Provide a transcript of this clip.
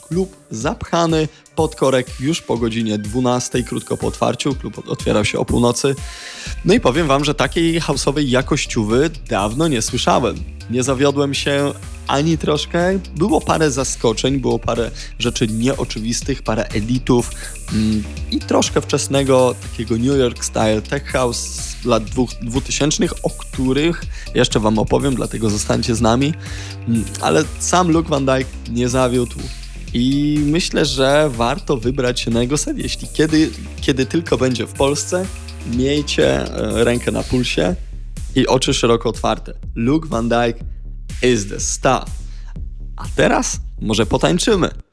klub zapchany pod korek już po godzinie 12, krótko po otwarciu. Klub otwierał się o północy. No i powiem wam, że takiej house'owej jakościówy dawno nie słyszałem. Nie zawiodłem się ani troszkę. Było parę zaskoczeń, było parę rzeczy nieoczywistych, parę editów i troszkę wczesnego takiego New York style tech house z lat 2000, o których jeszcze wam opowiem, dlatego zostańcie z nami. Ale sam Luke Van Dyke nie zawiódł i myślę, że warto wybrać się na jego set. Jeśli kiedy tylko będzie w Polsce, miejcie rękę na pulsie i oczy szeroko otwarte. Luke Van Dyke is the star. A teraz może potańczymy.